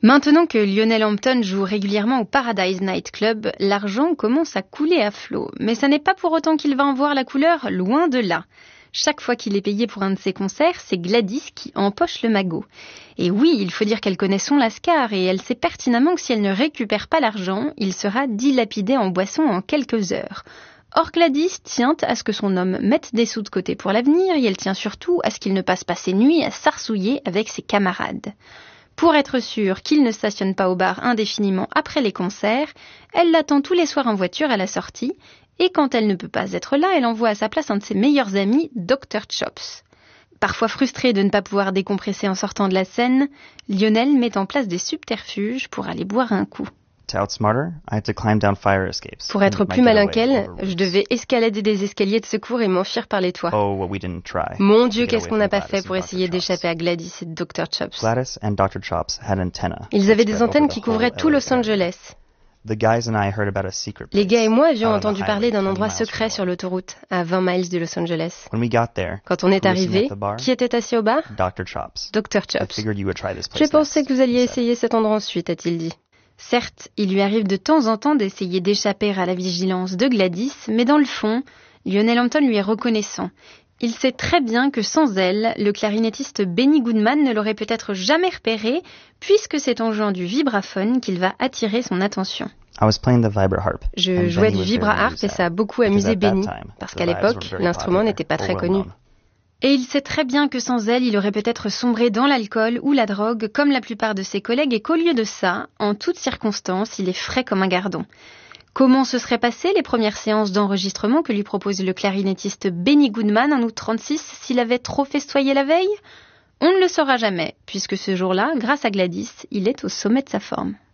Maintenant que Lionel Hampton joue régulièrement au Paradise Night Club, l'argent commence à couler à flot. Mais ça n'est pas pour autant qu'il va en voir la couleur, loin de là. Chaque fois qu'il est payé pour un de ses concerts, c'est Gladys qui empoche le magot. Et oui, il faut dire qu'elle connaît son lascar et elle sait pertinemment que si elle ne récupère pas l'argent, il sera dilapidé en boisson en quelques heures. Or Gladys tient à ce que son homme mette des sous de côté pour l'avenir et elle tient surtout à ce qu'il ne passe pas ses nuits à s'arsouiller avec ses camarades. Pour être sûre qu'il ne stationne pas au bar indéfiniment après les concerts, elle l'attend tous les soirs en voiture à la sortie, et quand elle ne peut pas être là, elle envoie à sa place un de ses meilleurs amis, Dr. Chops. Parfois frustré de ne pas pouvoir décompresser en sortant de la scène, Lionel met en place des subterfuges pour aller boire un coup. Pour être plus malin qu'elle, je devais escalader des escaliers de secours et m'enfuir par les toits. Mon Dieu, qu'est-ce qu'on n'a pas fait pour essayer d'échapper à Gladys et Dr. Chops. Ils avaient des antennes qui couvraient tout Los Angeles. Les gars et moi avions entendu parler d'un endroit secret sur l'autoroute, à 20 miles de Los Angeles. Quand on est arrivé, qui était assis au bar? Dr. Chops. J'ai pensé que vous alliez essayer cet endroit ensuite, a-t-il dit. Certes, il lui arrive de temps en temps d'essayer d'échapper à la vigilance de Gladys, mais dans le fond, Lionel Hampton lui est reconnaissant. Il sait très bien que sans elle, le clarinettiste Benny Goodman ne l'aurait peut-être jamais repéré, puisque c'est en jouant du vibraphone qu'il va attirer son attention. Je jouais du vibra-harp et ça a beaucoup amusé Benny, parce qu'à l'époque, l'instrument n'était pas très connu. Et il sait très bien que sans elle, il aurait peut-être sombré dans l'alcool ou la drogue, comme la plupart de ses collègues, et qu'au lieu de ça, en toutes circonstances, il est frais comme un gardon. Comment se seraient passées les premières séances d'enregistrement que lui propose le clarinettiste Benny Goodman en août 36 s'il avait trop festoyé la veille? On ne le saura jamais, puisque ce jour-là, grâce à Gladys, il est au sommet de sa forme.